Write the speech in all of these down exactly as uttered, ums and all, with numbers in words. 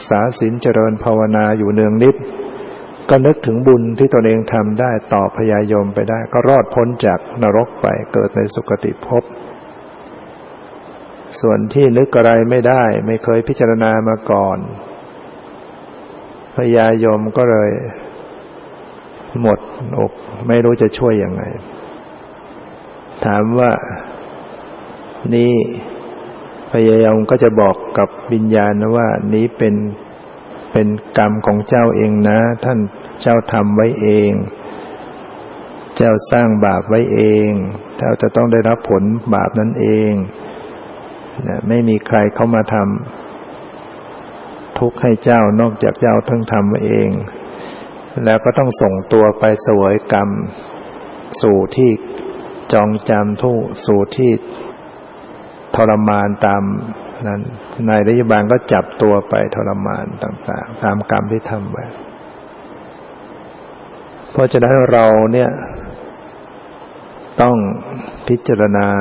ษาศีลเจริญภาวนาอยู่เนืองนิดก็นึกถึงบุญที่ตนเองทำได้ต่อพญายมไปได้ก็รอดพ้นจากนรกไปเกิดในสุคติภพส่วนที่นึกอะไรไม่ได้ไม่เคยพิจารณามาก่อนพญายมก็เลยหมดอกไม่รู้จะช่วยยังไงถามว่านี่พญายมก็จะบอกกับวิญญาณนะว่านี้เป็นเป็นกรรมของเจ้าเองนะท่านเจ้าทำไว้เองเจ้าสร้างบาปไว้เองเจ้าจะต้องได้รับผลบาปนั้นเองนะไม่มีใครเข้ามาทำทุกข์ให้เจ้านอกจากเจ้าทั้งทำไว้เองแล้วก็ต้องส่งตัวไปเสวยกรรมสู่ที่จองจำทุกข์สู่ที่ทรมานตามนั้นนายรัฐบาลก็จับตัวไปทรมานต่างๆตามกรรมที่ทำไว้เพราะฉะนั้นเราเนี่ยต้องพิจารณา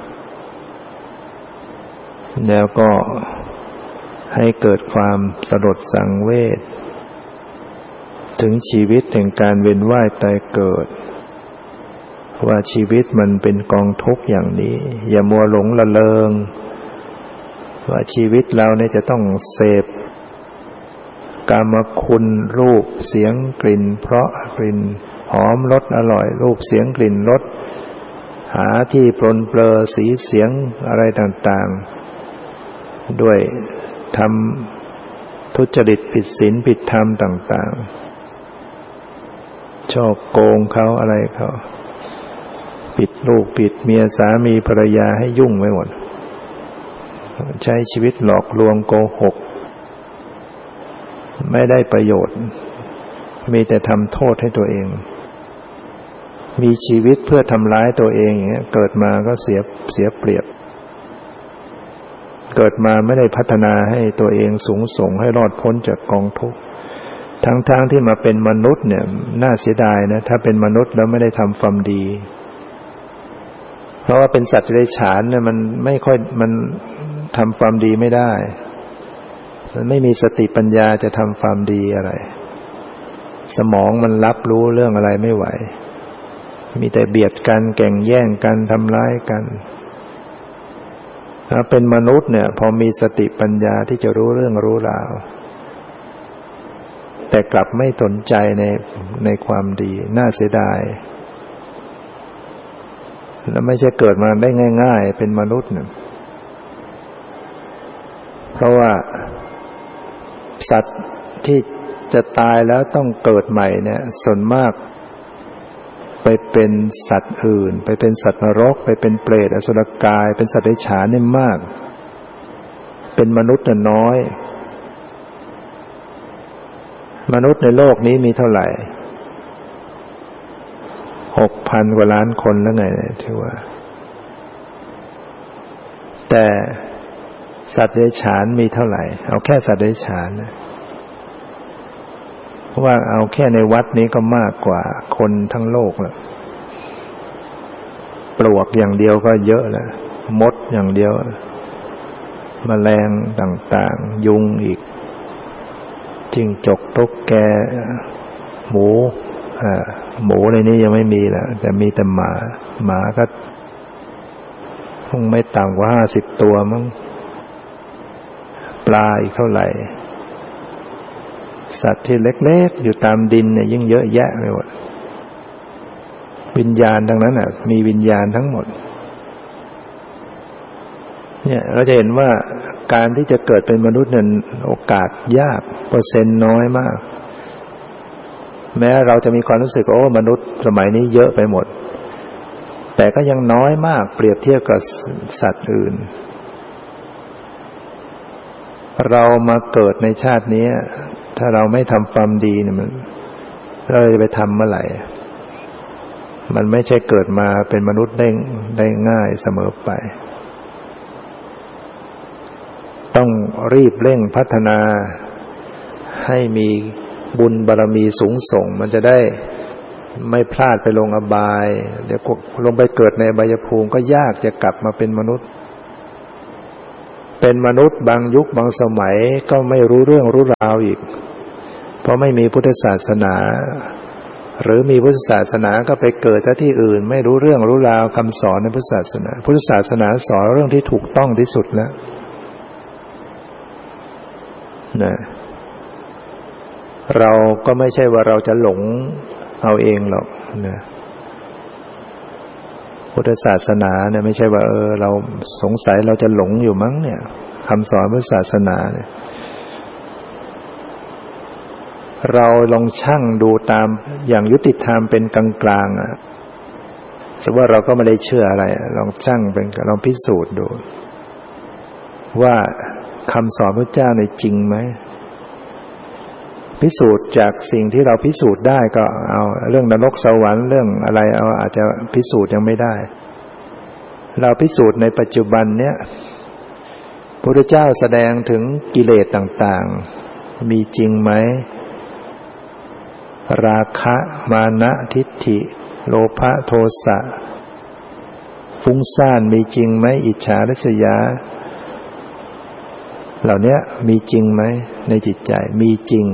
แล้วก็ให้เกิดความสลดสังเวชถึงชีวิตแห่งการเวียนว่ายตายเกิดว่าชีวิตมันเป็นกองทุกข์อย่างนี้อย่ามัวหลงละเลงว่าชีวิตเราเนี่ยจะต้องเสพกามคุณรูปเสียงกลิ่นเพราะกลิ่นหอมรสอร่อยรูปเสียงกลิ่นรสหาที่ปรนเปรอสีเสียงอะไรต่างๆด้วยทำทุจริตผิดศีลผิดธรรมต่างๆชอบโกงเขาอะไรเขาปิดลูกปิดเมียสามีภรรยาให้ยุ่งไปหมดใช้ชีวิตหลอกลวงโกหกไม่ได้ประโยชน์มีแต่ทำโทษให้ตัวเองมีชีวิตเพื่อทำร้ายตัวเองอย่างเงี้ยเกิดมาก็เสียเสียเปรียบเกิดมาไม่ได้พัฒนาให้ตัวเองสูงส่งให้รอดพ้นจากกองทุกข์ทั้งๆที่มาเป็นมนุษย์เนี่ยน่าเสียดายนะถ้าเป็นมนุษย์แล้วไม่ได้ทำความดีเพราะว่าเป็นสัตว์เดรัจฉานเนี่ยมันไม่ค่อยมันทำความดีไม่ได้มันไม่มีสติปัญญาจะทำความดีอะไรสมองมันรับรู้เรื่องอะไรไม่ไหวมีแต่เบียดกันแข่งแย่งกันทำร้ายกันถ้าเป็นมนุษย์เนี่ยพอมีสติปัญญาที่จะรู้เรื่องรู้ราวแต่กลับไม่สนใจในในความดีน่าเสียดายแล้วไม่ใช่เกิดมาได้ง่ายๆเป็นมนุษย์เนี่ยเพราะว่าสัตว์ที่จะตายแล้วต้องเกิดใหม่เนี่ยส่วนมากไปเป็นสัตว์อื่นไปเป็นสัตว์นรกไปเป็นเปรตอสุรกายเป็นสัตว์เดรัจฉานนี่มากเป็นมนุษย์น่ะน้อยมนุษย์ในโลกนี้มีเท่าไหร่ หกพัน กว่าล้านคนแล้วไงถือว่าแต่สัตว์เดรัจฉานมีเท่าไหร่เอาแค่สัตว์เดรัจฉานนะเพราะว่าเอาแค่ในวัดนี้ก็มากกว่าคนทั้งโลกแล้วปลวกอย่างเดียวก็เยอะแล้วมดอย่างเดียวแมลงต่างๆยุงอีกจิ้งจกตุ๊กแกหมูอ่าหมูในนี้ยังไม่มีแล้วแต่มีแต่หมาหมาก็คงไม่ต่ำกว่าห้าสิบตัวมั้งปลาอีกเท่าไหร่สัตว์ที่เล็กๆอยู่ตามดินเนี่ยยิ่งเยอะแยะไปหมดวิญญาณทั้งนั้นน่ะมีวิญญาณทั้งหมดเนี่ยเราจะเห็นว่าการที่จะเกิดเป็นมนุษย์นั้นโอกาสยากเปอร์เซ็นต์น้อยมากแม้เราจะมีความรู้สึกโอ้มนุษย์สมัยนี้เยอะไปหมดแต่ก็ยังน้อยมากเปรียบเทียบกับสัตว์อื่นเรามาเกิดในชาตินี้ถ้าเราไม่ทำความดีเนี่ยมันเราจะไปทำเมื่อไหร่มันไม่ใช่เกิดมาเป็นมนุษย์ได้ได้ง่ายเสมอไปต้องรีบเร่งพัฒนาให้มีบุญบารมีสูงส่งมันจะได้ไม่พลาดไปลงอบายเดี๋ยวลงไปเกิดในอบายภูมิก็ยากจะกลับมาเป็นมนุษย์ไปเป็นมนุษย์บางยุคบางสมัยก็ไม่รู้เรื่องรู้ราวอีกเพราะไม่มีพุทธศาสนาหรือมีพุทธศาสนาก็ไปเกิดที่อื่นไม่รู้เรื่องรู้ราวคำสอนในพุทธศาสนาพุทธศาสนาสอนเรื่องที่ถูกต้องที่สุดแล้วนะเราก็ไม่ใช่ว่าเราจะหลงเอาเองหรอกนะพุทธศาสนาเนี่ยไม่ใช่ว่าเออเราสงสัยเราจะหลงอยู่มั้งเนี่ยคำสอนพุทธศาสนาเนี่ยเราลองชั่งดูตามอย่างยุติธรรมเป็นกลางๆอ่ะสมมติว่าเราก็ไม่ได้เชื่ออะไรลองชั่งเป็นลองพิสูจน์ดูว่าคำสอนพระเจ้าเนี่ยจริงไหมพิสูจน์จากสิ่งที่เราพิสูจน์ได้ก็เอาเรื่องนรกสวรรค์เรื่องอะไรเอาอาจจะพิสูจน์ยังไม่ได้เราพิสูจน์ในปัจจุบันเนี้ยพระพุทธเจ้าแสดงถึงกิเลสต่างๆมีจริงไหมราคะมานะทิฏฐิโลภะโทสะฟุ้งซ่านมีจริงไหมอิจฉาริษยาเหล่านี้มีจริงไหมในจิตใจมีจริง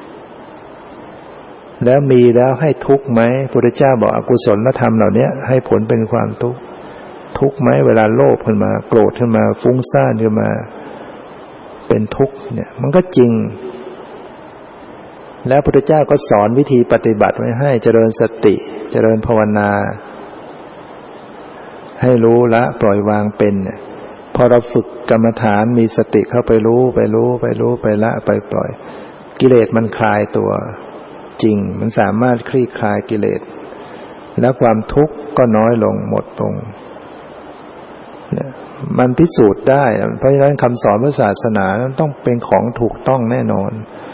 แล้วมีแล้วให้ทุกข์ไหมพระพุทธเจ้าบอกอกุศลธรรมเหล่านี้ให้ผลเป็นความทุกข์ทุกข์ไหมเวลาโลภขึ้นมาโกรธขึ้นมาฟุ้งซ่านขึ้นมาเป็นทุกข์เนี่ยมันก็จริงแล้วพระพุทธเจ้าก็สอนวิธีปฏิบัติไว้ให้เจริญสติเจริญภาวนาให้รู้ละปล่อยวางเป็นเนี่ยพอเราฝึกกรรมฐานมีสติเข้าไปรู้ไปรู้ไปรู้ไปละไปปล่อยกิเลสมันคลายตัวจริงมันสามารถคลี่คลายกิเลสแล้วความทุกข์ก็น้อยลงหมดลงเนี่ยมันพิสูจน์ได้เพราะฉะนั้นคำสอนพระศาสนาต้องเป็นของถูกต้องแน่นอน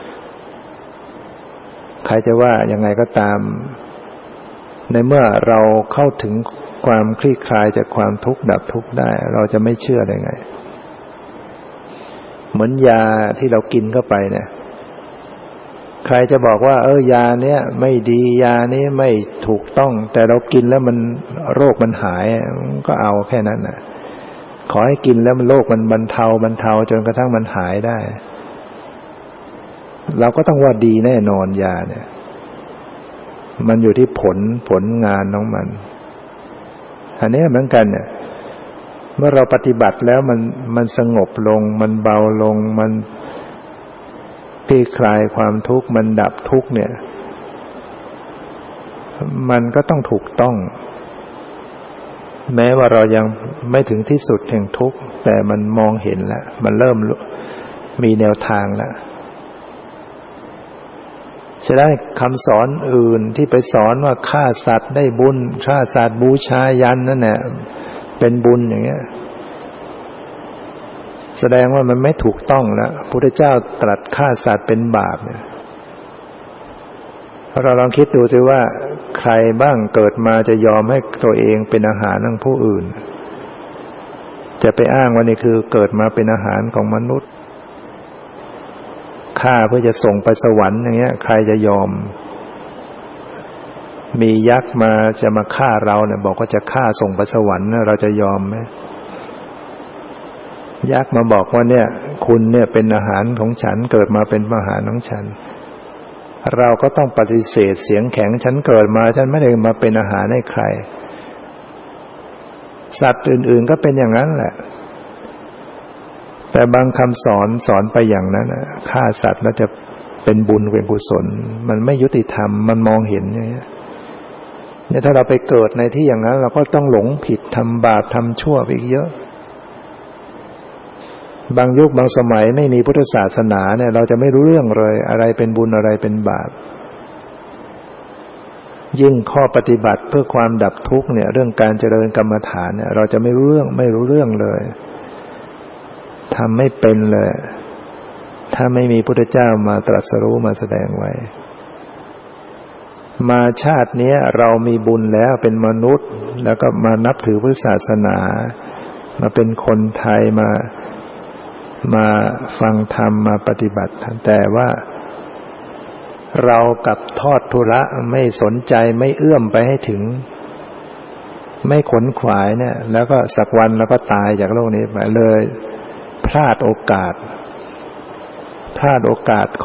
ใครจะว่ายังไงก็ตามในเมื่อเราเข้าถึงความคลี่คลายจากความทุกข์ดับทุกข์ได้เราจะไม่เชื่อได้ไงเหมือนยาที่เรากินเข้าไปเนี่ยใครจะบอกว่าเออยาเนี้ยไม่ดียานี้ไม่ถูกต้องแต่เรากินแล้วมันโรคมันหายก็เอาแค่นั้นน่ะขอให้กินแล้วมันโรคมันบรรเทาบรรเทาจนกระทั่งมันหายได้เราก็ต้องว่าดีแน่นอนยาเนี่ยมันอยู่ที่ผลผลงานของมันอันนี้เหมือนกันเนี่ยเมื่อเราปฏิบัติแล้วมันมันสงบลงมันเบาลงมันคลี่คลายความทุกข์มันดับทุกข์เนี่ยมันก็ต้องถูกต้องแม้ว่าเรายังไม่ถึงที่สุดแห่งทุกข์แต่มันมองเห็นแล้วมันเริ่มมีแนวทางแล้วจะได้คำสอนอื่นที่ไปสอนว่าฆ่าสัตว์ได้บุญฆ่าสัตว์บูชายันนั่นแหละเป็นบุญอย่างเงี้ยแสดงว่ามันไม่ถูกต้องแล้วพระพุทธเจ้าตรัสฆ่าสัตว์เป็นบาปเนี่ยเราลองคิดดูสิว่าใครบ้างเกิดมาจะยอมให้ตัวเองเป็นอาหารของผู้อื่นจะไปอ้างว่านี่คือเกิดมาเป็นอาหารของมนุษย์ฆ่าเพื่อจะส่งไปสวรรค์อย่างเงี้ยใครจะยอมมียักษ์มาจะมาฆ่าเราเนี่ยบอกว่าจะฆ่าส่งไปสวรรค์เราจะยอมไหมยักษ์มาบอกว่าเนี่ยคุณเนี่ยเป็นอาหารของฉันเกิดมาเป็นอาหารของฉันเราก็ต้องปฏิเสธเสียงแข็งฉันเกิดมาฉันไม่ได้มาเป็นอาหารให้ใครสัตว์อื่นๆก็เป็นอย่างนั้นแหละแต่บางคำสอนสอนไปอย่างนั้นนะฆ่าสัตว์แล้วจะเป็นบุญเป็นกุศลมันไม่ยุติธรรมมันมองเห็นอย่างเงี้ยเนี่ยถ้าเราไปเกิดในที่อย่างนั้นเราก็ต้องหลงผิดทำบาปทำชั่วไปอีกเยอะบางยุคบางสมัยไม่มีพุทธศาสนาเนี่ยเราจะไม่รู้เรื่องเลยอะไรเป็นบุญอะไรเป็นบาปยิ่งข้อปฏิบัติเพื่อความดับทุกข์เนี่ยเรื่องการเจริญกรรมฐานเนี่ยเราจะไม่รู้เรื่องไม่รู้เรื่องเลยทำไม่เป็นเลยถ้าไม่มีพุทธเจ้ามาตรัสรู้มาแสดงไว้มาชาตินี้เรามีบุญแล้วเป็นมนุษย์แล้วก็มานับถือพุทธศาสนามาเป็นคนไทยมามาฟังธรรมมาปฏิบัติแต่ว่าเรากับทอดทุระไม่สนใจไม่เอื้อมไปให้ถึงไม่ขนขวายเนี่ยแล้วก็สักวันเราก็ตายจากโลกนี้ไปเลยแผพลาดโอกาสพลาดโอกาส